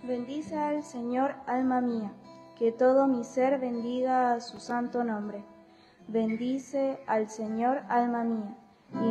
Bendice al Señor, alma mía, que todo mi ser bendiga a su santo nombre. Bendice al Señor, alma mía,